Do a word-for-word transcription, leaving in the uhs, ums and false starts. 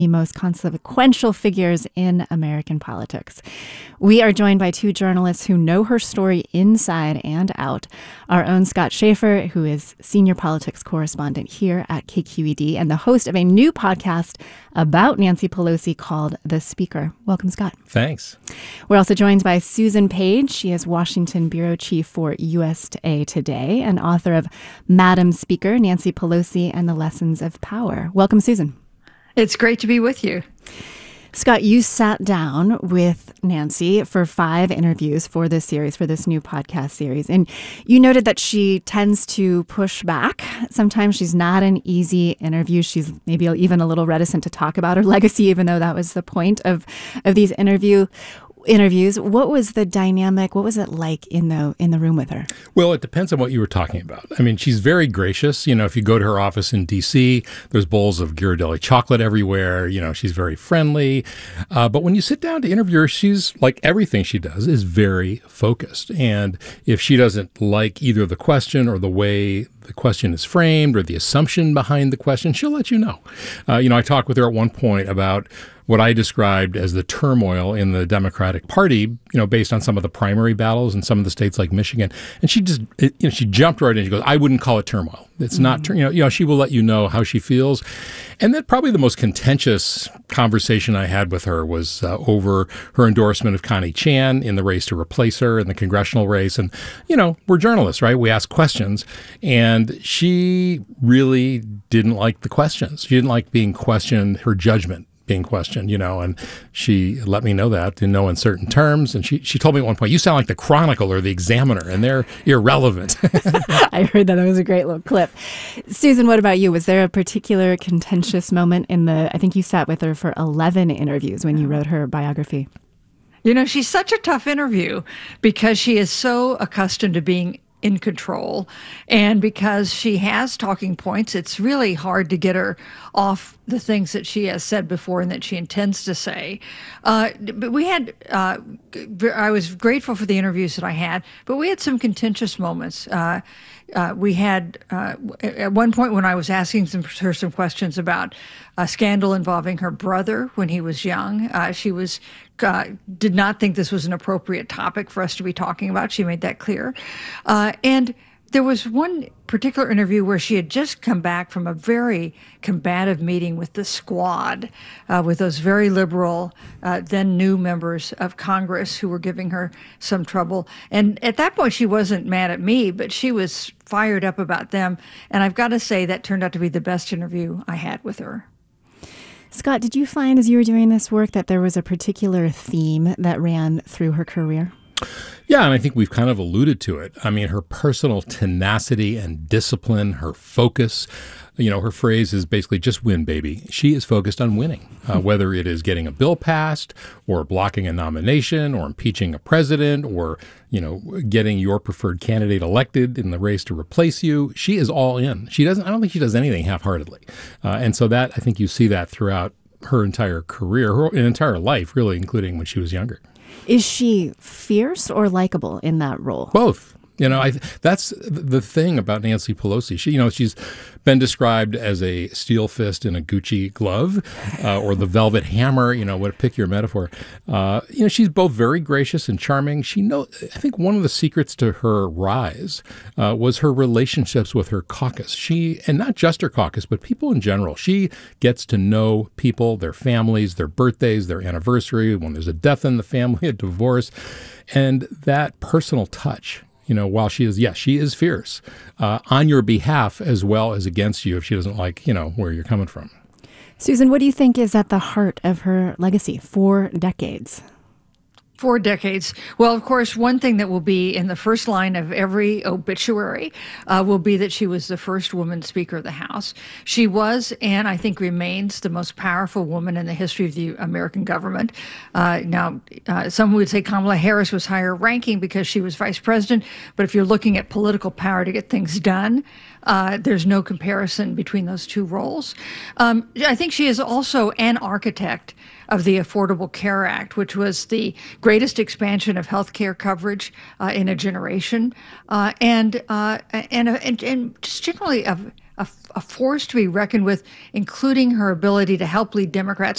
the most consequential figures in American politics. We are joined by two journalists who know her story inside and out. Our own Scott Shafer, who is senior politics correspondent here at K Q E D and the host of a new podcast about Nancy Pelosi called The Speaker. Welcome, Scott. Thanks. We're also joined by Susan Page. She is Washington bureau chief for U S A Today and author of Madam Speaker, Nancy Pelosi and the Lessons of Power. Welcome, Susan. It's great to be with you. Scott, you sat down with Nancy for five interviews for this series, for this new podcast series. And you noted that she tends to push back. Sometimes she's not an easy interview. She's maybe even a little reticent to talk about her legacy, even though that was the point of, of these interview interviews. What was the dynamic? What was it like in the in the room with her? Well, it depends on what you were talking about. I mean, she's very gracious. You know, if you go to her office in D C, there's bowls of Ghirardelli chocolate everywhere. You know, she's very friendly. Uh, but when you sit down to interview her, she's, like everything she does, is very focused. And if she doesn't like either the question or the way the question is framed or the assumption behind the question, she'll let you know. Uh, you know, I talked with her at one point about what I described as the turmoil in the Democratic Party, you know, based on some of the primary battles in some of the states like Michigan. And she just, it, you know, she jumped right in. She goes, I wouldn't call it turmoil. It's mm-hmm. not, you know, you know, she will let you know how she feels. And then probably the most contentious conversation I had with her was uh, over her endorsement of Connie Chan in the race to replace her in the congressional race. And, you know, we're journalists, right? We ask questions. And she really didn't like the questions. She didn't like being questioned, her judgment being questioned, you know, and she let me know that in no uncertain terms. And she, she told me at one point, you sound like the Chronicle or the Examiner, and they're irrelevant. I heard that. That was a great little clip. Susan, what about you? Was there a particular contentious moment in the, I think you sat with her for eleven interviews when you wrote her biography. You know, she's such a tough interview because she is so accustomed to being in control. And because she has talking points, it's really hard to get her off the things that she has said before and that she intends to say. Uh, but we had, uh, I was grateful for the interviews that I had, but we had some contentious moments. Uh, uh, we had, uh, at one point when I was asking some, her some questions about a scandal involving her brother when he was young, uh, she was Uh, did not think this was an appropriate topic for us to be talking about. She made that clear. Uh, and there was one particular interview where she had just come back from a very combative meeting with the Squad, uh, with those very liberal, uh, then new members of Congress who were giving her some trouble. And at that point, she wasn't mad at me, but she was fired up about them. And I've got to say, that turned out to be the best interview I had with her. Scott, did you find as you were doing this work that there was a particular theme that ran through her career? Yeah, and I think we've kind of alluded to it. I mean, her personal tenacity and discipline, her focus. You know, her phrase is basically just win, baby. She is focused on winning, uh, whether it is getting a bill passed or blocking a nomination or impeaching a president or, you know, getting your preferred candidate elected in the race to replace you. She is all in. She doesn't, I don't think she does anything half-heartedly. Uh, and so that, I think you see that throughout her entire career, her entire life, really, including when she was younger. Is she fierce or likable in that role? Both. You know, I, that's the thing about Nancy Pelosi. She, you know, she's been described as a steel fist in a Gucci glove, uh, or the velvet hammer. You know, what pick your metaphor. Uh, you know, she's both very gracious and charming. She know. I think one of the secrets to her rise uh, was her relationships with her caucus. She, and not just her caucus, but people in general. She gets to know people, their families, their birthdays, their anniversary, when there's a death in the family, a divorce, and that personal touch. You know, while she is, yes, she is fierce uh, on your behalf as well as against you if she doesn't like, you know, where you're coming from. Susan, what do you think is at the heart of her legacy? Four decades. Four decades. Well, of course, one thing that will be in the first line of every obituary uh, will be that she was the first woman Speaker of the House. She was, and I think remains, the most powerful woman in the history of the American government. Uh, now, uh, some would say Kamala Harris was higher ranking because she was vice president, but if you're looking at political power to get things done, uh, there's no comparison between those two roles. Um, I think she is also an architect of the Affordable Care Act, which was the greatest expansion of health care coverage uh, in a generation, uh, and, uh, and, and and just generally of a, a force to be reckoned with, including her ability to help lead Democrats